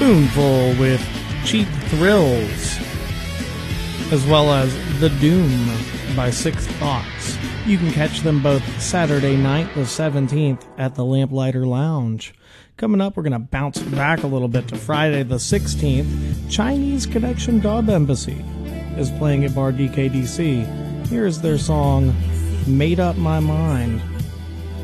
Spoonful with Cheap Thrills, as well as The Doom by Sixth Thoughts. You can catch them both Saturday night, the 17th, at the Lamplighter Lounge. Coming up, we're going to bounce back a little bit to Friday the 16th. Chinese Connection Dub Embassy is playing at Bar DKDC. Here's their song, Made Up My Mind.